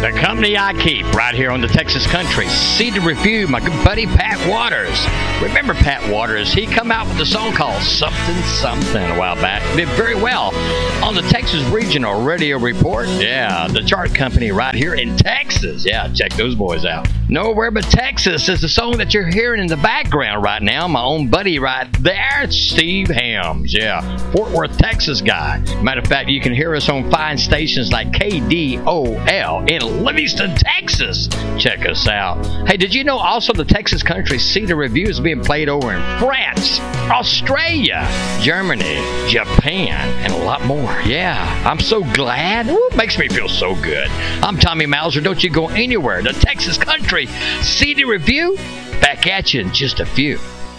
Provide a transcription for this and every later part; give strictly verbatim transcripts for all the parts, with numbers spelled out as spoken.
The company I keep right here on the Texas Country. Cedar Review, my good buddy Pat Waters. Remember Pat Waters? He come out with a song called Something Something a while back. Did very well on the Texas Regional Radio Report. Yeah, the chart company right here in Texas. Yeah, check those boys out. Nowhere But Texas is the song that you're hearing in the background right now. My own buddy right there, Steve Hams. Yeah, Fort Worth, Texas guy. Matter of fact, you can hear us on fine stations like K D O L in Livingston, Texas. Check us out. Hey, did you know also the Texas Country Cedar Review is being played over in France, Australia, Germany, Japan, and a lot more? Yeah, I'm so glad. Ooh, it makes me feel so good. I'm Tommy Mauser. Don't you go anywhere. The Texas Country Cedar Review, back at you in just a few.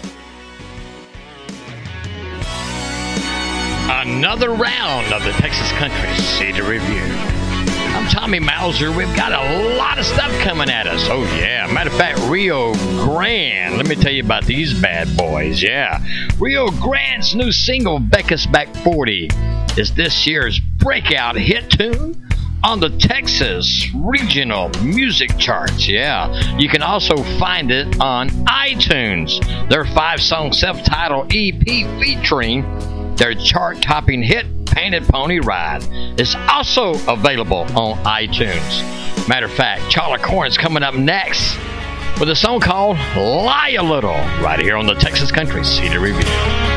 Another round of the Texas Country Cedar Review. I'm Tommy Mauser. We've got a lot of stuff coming at us. Oh, yeah. Matter of fact, Rio Grande. Let me tell you about these bad boys. Yeah. Rio Grande's new single, Becca's Back forty, is this year's breakout hit tune on the Texas Regional Music Charts. Yeah. You can also find it on iTunes. Their five-song self-titled E P featuring their chart-topping hit, Painted Pony Ride, is also available on iTunes. Matter of fact, Charlie Corn's coming up next with a song called Lie a Little, right here on the Texas Country Cedar Review.